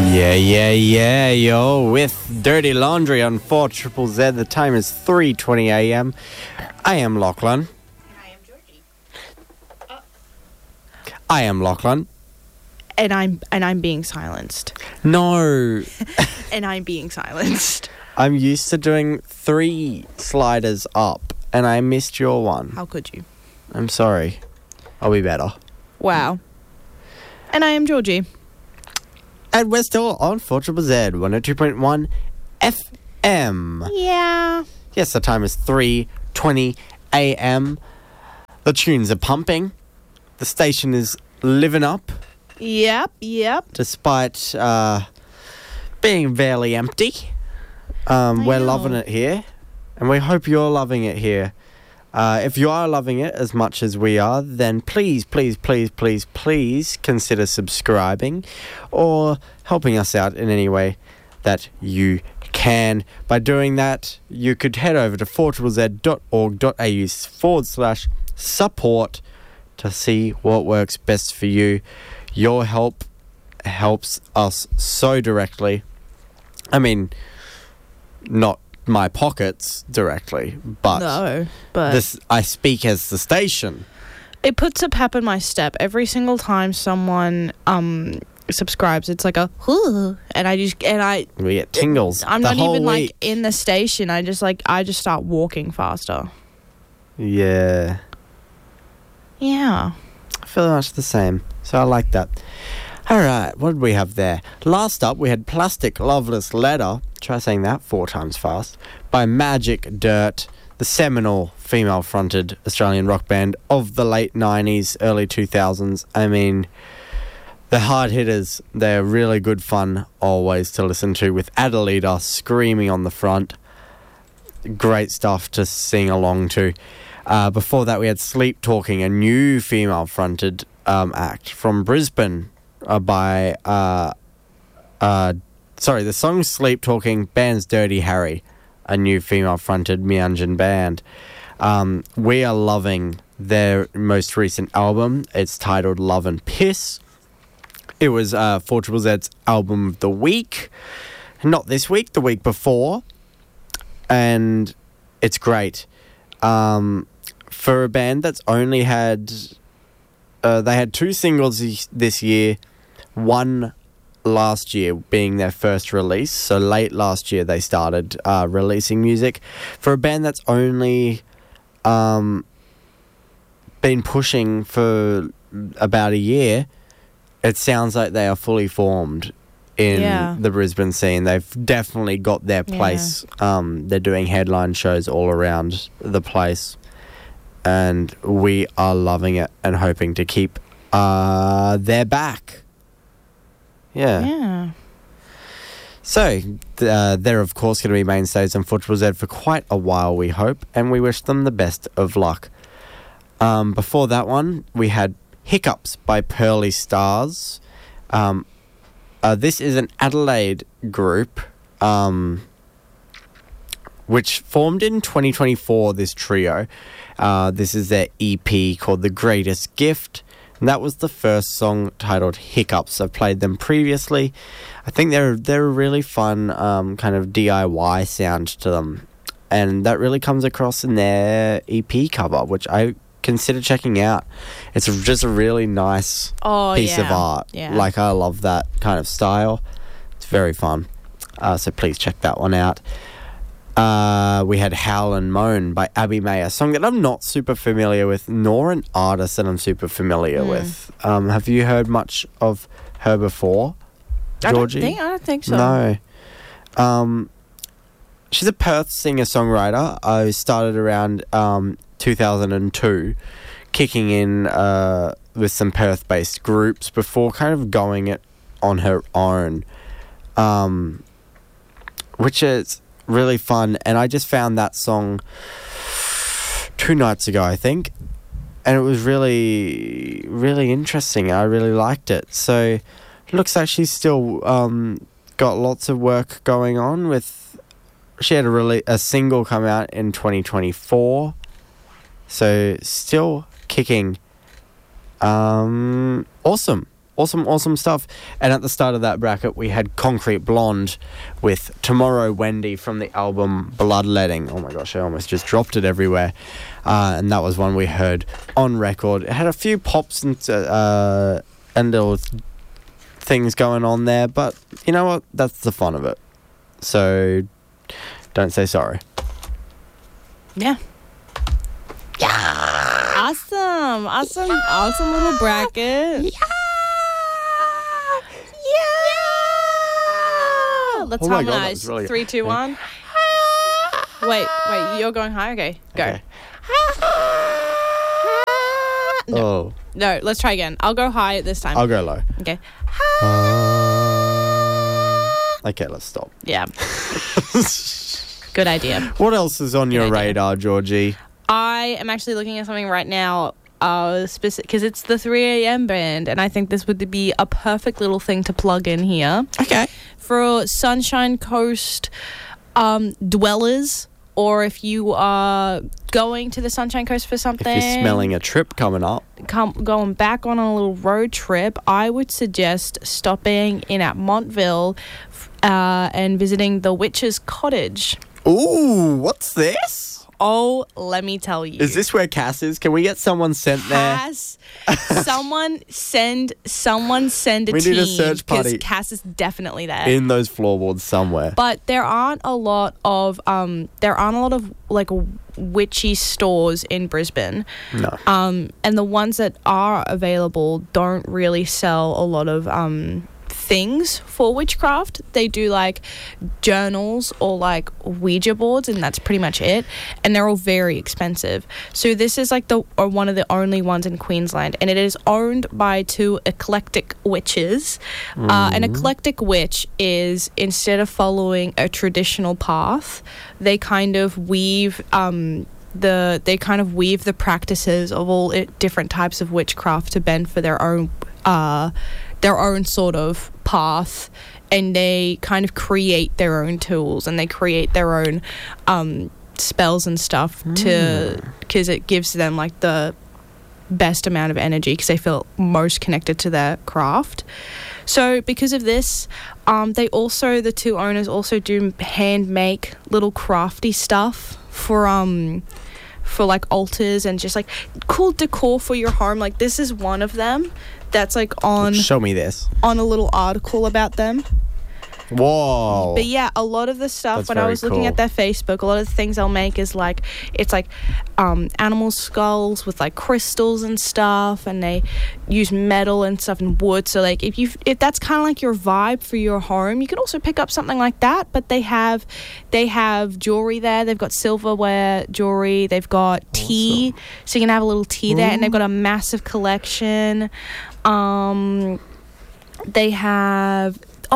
Yeah, you're with Dirty Laundry on 4ZZZ. The time is 3:20 a.m. I am Lachlan. And I am Georgie. I am Lachlan. And I'm being silenced. No. And I'm being silenced. I'm used to doing 3 sliders up, and I missed your one. How could you? I'm sorry. I'll be better. Wow. And I am Georgie. And we're still on 4ZZZ, 102.1 FM. Yeah. Yes, the time is 3:20 a.m. The tunes are pumping. The station is living up, Yep. despite being barely empty. We're know. loving it here, and we hope you're loving it here. If you are loving it as much as we are, then please consider subscribing or helping us out in any way that you can. By doing that, you could head over to 4ZZZ.org.au/support to see what works best for you. Your help helps us so directly. I mean, not my pockets directly, but No, but this, I speak as the station. it puts a pep in my step every single time someone subscribes. It's like a and I We get tingles. I'm the not whole even week. like in the station. I just start walking faster. Yeah, Yeah. I feel much the same. So I like that. All right, what did we have there? Last up, we had Plastic Loveless Letter. Try saying that 4 times fast. By Magic Dirt, the seminal female-fronted Australian rock band of the late 90s, early 2000s. I mean, the hard hitters, they're really good fun always to listen to, with Adelita screaming on the front. Great stuff to sing along to. Before that, we had Sleep Talking, a new female-fronted act from Brisbane by... the song Sleep Talking, band's Dirty Harry, a new female-fronted Meanjin band. We are loving their most recent album. It's titled Love and Piss. It was 4ZZZ's album of the week. Not this week, the week before. And it's great. For a band that's only had... they had 2 singles this year. One last year being their first release. So late last year they started releasing music. For a band that's only been pushing for about a year, it sounds like they are fully formed in the Brisbane scene. They've definitely got their place. They're doing headline shows all around the place, and we are loving it and hoping to keep their back. Yeah. So, they're of course going to be mainstays on 4ZZZ for quite a while, we hope, and we wish them the best of luck. Before that one, we had Hiccups by Pearly Stars. This is an Adelaide group, which formed in 2024, this trio. This is their EP called The Greatest Gift. And that was the first song titled Hiccups. I've played them previously. I think they're a really fun kind of DIY sound to them. And that really comes across in their EP cover, which I consider checking out. It's just a really nice piece of art. Yeah. Like, I love that kind of style. It's very fun. So please check that one out. We had Howl and Moan by Abby May, a song that I'm not super familiar with, nor an artist that I'm super familiar with. Have you heard much of her before, Georgie? I don't think so. No. She's a Perth singer-songwriter. I started around 2002, kicking in with some Perth-based groups before kind of going it on her own, which is really fun. And I just found that song 2 nights ago, I think, and it was really, really interesting. I really liked it. So it looks like she's still got lots of work going on with... She had a single come out in 2024, so still kicking. Awesome awesome stuff. And at the start of that bracket, we had Concrete Blonde with Tomorrow Wendy from the album Bloodletting. Oh my gosh, I almost just dropped it everywhere. And that was one we heard on record. It had a few pops and little things going on there, but you know what? That's the fun of it. So don't say sorry. Yeah. Awesome little bracket. Yeah. Let's harmonize. Really 3, 2, 1. Wait, you're going high? Okay, go. Okay. No, let's try again. I'll go high this time. I'll go low. Okay. Okay, let's stop. Yeah. Good idea. What else is on your idea. radar, Georgie? I am actually looking at something right now, because it's the 3 a.m. band, and I think this would be a perfect little thing to plug in here. Okay. For Sunshine Coast dwellers, or if you are going to the Sunshine Coast for something, If you're smelling a trip coming up. Going back on a little road trip, I would suggest stopping in at Montville and visiting the Witch's Cottage. Ooh, what's this? Oh, let me tell you. Is this where Cass is? Can we get someone sent there? Cass, someone send a We team. need a search party. Because Cass is definitely there. In those floorboards somewhere. But there aren't a lot of like witchy stores in Brisbane. No. And the ones that are available don't really sell a lot of things for witchcraft. They do like journals or like Ouija boards, and that's pretty much it, and they're all very expensive. So this is like one of the only ones in Queensland, and it is owned by 2 eclectic witches. An eclectic witch is, instead of following a traditional path, they kind of weave the practices of all different types of witchcraft to bend for their own sort of path, and they kind of create their own tools, and they create their own spells and stuff because it gives them like the best amount of energy, because they feel most connected to their craft. So because of this, the 2 owners also do hand make little crafty stuff for like altars and just like cool decor for your home. Like this is one of them that's like on Show me this. on a little article about them. Whoa. But yeah, a lot of the stuff, That's when I very was looking cool. at their Facebook, a lot of the things they'll make is like, it's like animal skulls with like crystals and stuff, and they use metal and stuff and wood. So like if that's kind of like your vibe for your home, you can also pick up something like that. But they have jewelry there. They've got silverware jewelry. They've got tea, so you can have a little tea there, and they've got a massive collection. They have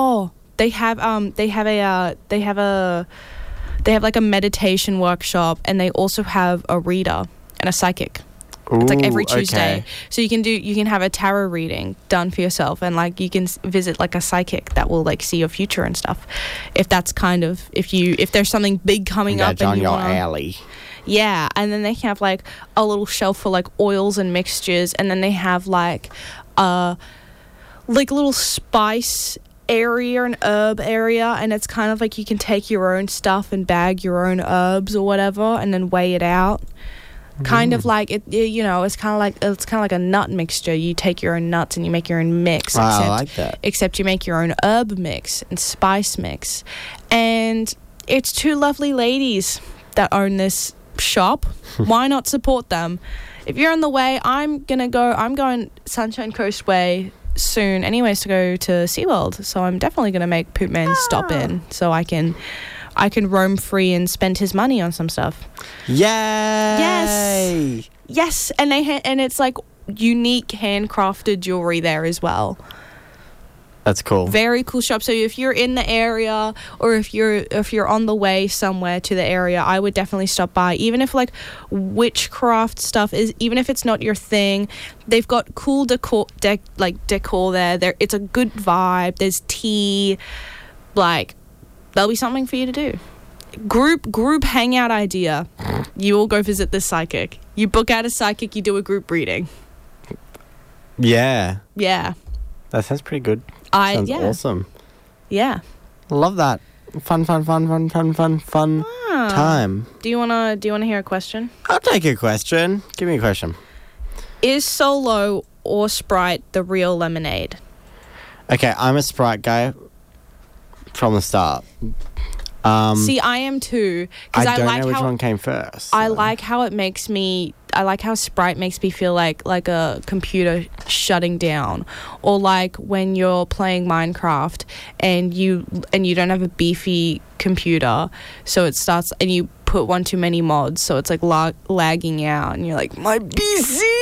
like a meditation workshop, and they also have a reader and a psychic. It's like every Tuesday. Okay. So you can have a tarot reading done for yourself, and like you can visit like a psychic that will like see your future and stuff. If that's kind of if there's something big coming up That's on and you your wanna, alley. yeah, and then they have like a little shelf for like oils and mixtures, and then they have like a little spice area and herb area, and it's kind of like you can take your own stuff and bag your own herbs or whatever, and then weigh it out. Kind of like it's kind of like a nut mixture. You take your own nuts and you make your own mix. I like that. Except you make your own herb mix and spice mix, and it's 2 lovely ladies that own this shop. Why not support them? If you're on the way, I'm going Sunshine Coast Way soon anyways to go to SeaWorld, so I'm definitely going to make Poopman stop in so I can roam free and spend his money on some stuff. Yay! Yes, and it's like unique handcrafted jewelry there as well. That's cool. Very cool shop. So if you're in the area, or if you're on the way somewhere to the area, I would definitely stop by. Even if like witchcraft stuff is, even if it's not your thing, they've got cool decor there. It's a good vibe. There's tea. Like, there'll be something for you to do. Group hangout idea. You all go visit this psychic. You book out a psychic. You do a group reading. Yeah. Yeah. That sounds pretty good. Sounds awesome. Yeah. Love that. Fun time. Do you wanna hear a question? I'll take a question. Give me a question. Is Solo or Sprite the real lemonade? Okay, I'm a Sprite guy from the start. See, I am too. I don't know which one came first. I like how it makes me. I like how Sprite makes me feel like a computer shutting down, or like when you're playing Minecraft and you don't have a beefy computer, so it starts and you put one too many mods, so it's like lagging out, and you're like, my PC.